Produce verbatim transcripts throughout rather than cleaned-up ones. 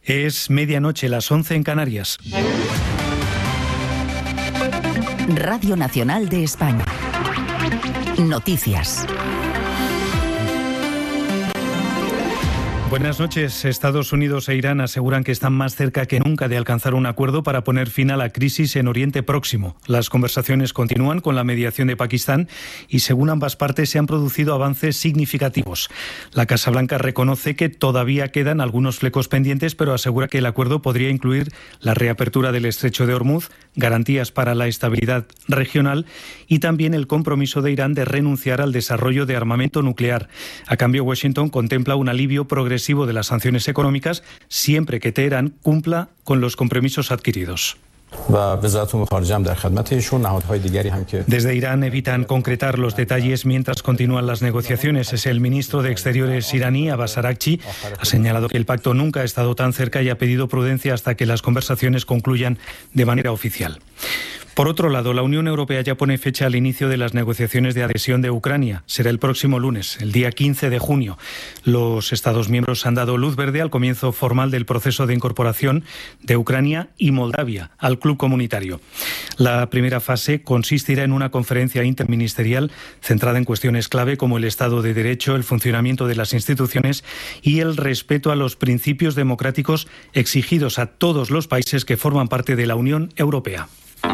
Es medianoche, las once en Canarias. Radio Nacional de España. Noticias. Buenas noches. Estados Unidos e Irán aseguran que están más cerca que nunca de alcanzar un acuerdo para poner fin a la crisis en Oriente Próximo. Las conversaciones continúan con la mediación de Pakistán y, según ambas partes, se han producido avances significativos. La Casa Blanca reconoce que todavía quedan algunos flecos pendientes, pero asegura que el acuerdo podría incluir la reapertura del Estrecho de Hormuz, garantías para la estabilidad regional y también el compromiso de Irán de renunciar al desarrollo de armamento nuclear. A cambio, Washington contempla un alivio progresivo de las sanciones económicas siempre que Teherán cumpla con los compromisos adquiridos. Desde Irán evitan concretar los detalles mientras continúan las negociaciones. Es el ministro de Exteriores iraní, Abbas Araghchi, ha señalado que el pacto nunca ha estado tan cerca y ha pedido prudencia hasta que las conversaciones concluyan de manera oficial. Por otro lado, la Unión Europea ya pone fecha al inicio de las negociaciones de adhesión de Ucrania. Será el próximo lunes, el día quince de junio. Los Estados miembros han dado luz verde al comienzo formal del proceso de incorporación de Ucrania y Moldavia al club comunitario. La primera fase consistirá en una conferencia interministerial centrada en cuestiones clave como el Estado de Derecho, el funcionamiento de las instituciones y el respeto a los principios democráticos exigidos a todos los países que forman parte de la Unión Europea.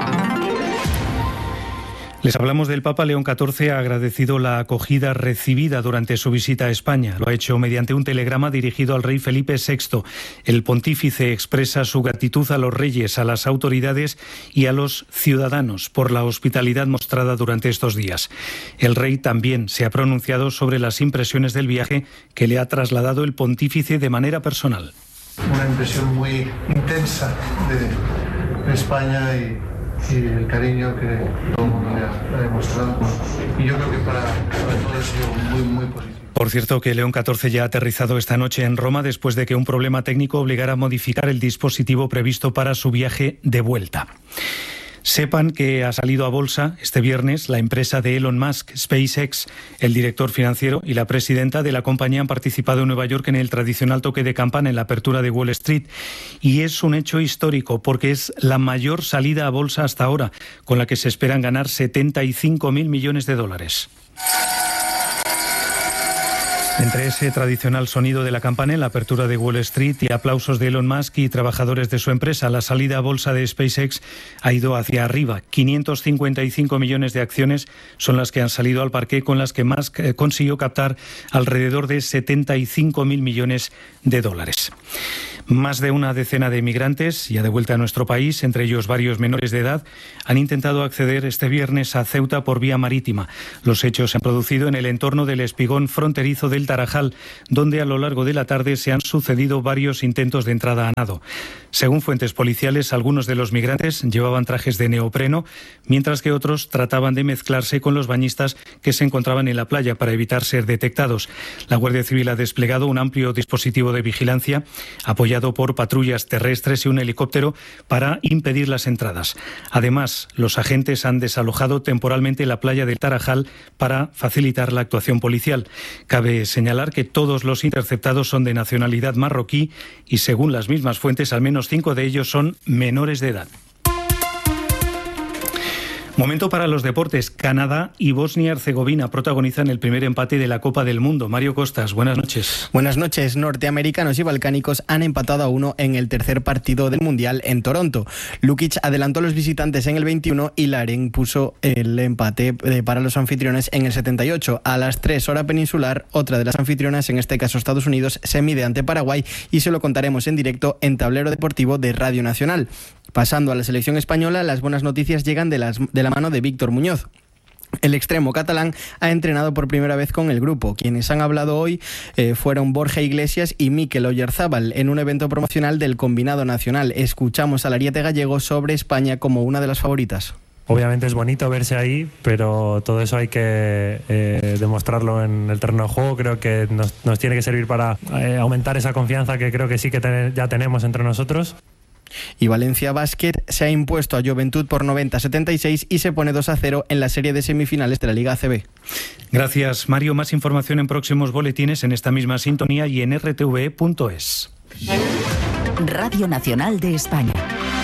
Les hablamos del Papa. León catorce ha agradecido la acogida recibida durante su visita a España. Lo ha hecho mediante un telegrama dirigido al rey Felipe sexto. El pontífice expresa su gratitud a los reyes, a las autoridades y a los ciudadanos por la hospitalidad mostrada durante estos días. El rey también se ha pronunciado sobre las impresiones del viaje que le ha trasladado el pontífice de manera personal. Una impresión muy intensa de España y y el cariño que todo el mundo le ha, le ha demostrado. Y yo creo que para, para todos ha sido muy, muy positivo. Por cierto, que León catorce ya ha aterrizado esta noche en Roma después de que un problema técnico obligara a modificar el dispositivo previsto para su viaje de vuelta. Sepan que ha salido a bolsa este viernes la empresa de Elon Musk, SpaceX. El director financiero y la presidenta de la compañía han participado en Nueva York en el tradicional toque de campana en la apertura de Wall Street. Y es un hecho histórico porque es la mayor salida a bolsa hasta ahora, con la que se esperan ganar setenta y cinco mil millones de dólares. Entre ese tradicional sonido de la campana en la apertura de Wall Street y aplausos de Elon Musk y trabajadores de su empresa, la salida a bolsa de SpaceX ha ido hacia arriba. quinientos cincuenta y cinco millones de acciones son las que han salido al parque, con las que Musk consiguió captar alrededor de setenta y cinco mil millones de dólares. Más de una decena de migrantes, ya de vuelta a nuestro país, entre ellos varios menores de edad, han intentado acceder este viernes a Ceuta por vía marítima. Los hechos se han producido en el entorno del espigón fronterizo del Tarajal, donde a lo largo de la tarde se han sucedido varios intentos de entrada a nado. Según fuentes policiales, algunos de los migrantes llevaban trajes de neopreno, mientras que otros trataban de mezclarse con los bañistas que se encontraban en la playa para evitar ser detectados. La Guardia Civil ha desplegado un amplio dispositivo de vigilancia, apoyado por patrullas terrestres y un helicóptero para impedir las entradas. Además, los agentes han desalojado temporalmente la playa del Tarajal para facilitar la actuación policial. Cabe señalar que todos los interceptados son de nacionalidad marroquí y, según las mismas fuentes, al menos cinco de ellos son menores de edad. Momento para los deportes. Canadá y Bosnia-Herzegovina protagonizan el primer empate de la Copa del Mundo. Mario Costas, buenas noches. Buenas noches. Norteamericanos y balcánicos han empatado a uno en el tercer partido del Mundial en Toronto. Lukic adelantó a los visitantes en el veintiuno y Larin puso el empate para los anfitriones en el setenta y ocho. A las tres hora peninsular, otra de las anfitrionas, en este caso Estados Unidos, se mide ante Paraguay y se lo contaremos en directo en Tablero Deportivo de Radio Nacional. Pasando a la selección española, las buenas noticias llegan de, las, de la mano de Víctor Muñoz. El extremo catalán ha entrenado por primera vez con el grupo. Quienes han hablado hoy eh, fueron Borja Iglesias y Mikel Oyarzábal en un evento promocional del combinado nacional. Escuchamos al ariete gallego sobre España como una de las favoritas. Obviamente es bonito verse ahí, pero todo eso hay que eh, demostrarlo en el terreno de juego. Creo que nos, nos tiene que servir para eh, aumentar esa confianza que creo que sí que ten- ya tenemos entre nosotros. Y Valencia Basket se ha impuesto a Juventud por noventa a setenta y seis y se pone dos a cero en la serie de semifinales de la Liga A C B. Gracias, Mario. Más información en próximos boletines en esta misma sintonía y en r t v e punto es. Radio Nacional de España.